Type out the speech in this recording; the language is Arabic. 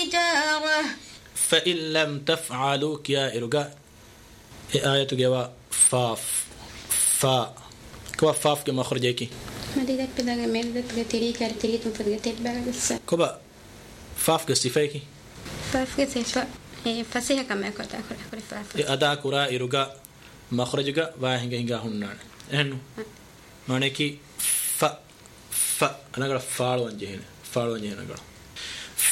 حجارة فإن لم تفعلوا كيا إرجع آية جوا فاف فا كوا فاف كما خرجيكي مديدك بدأ مردت قتري كارتري تنفذت بعد السنة كوا فاف كسيفيكي فاف كسيفا فسيها كما كنت أقول فاف أدا كورا إرجع مخرجك واهنجا هنان إنه مانيكي ف أنا قال فارو أنجهنا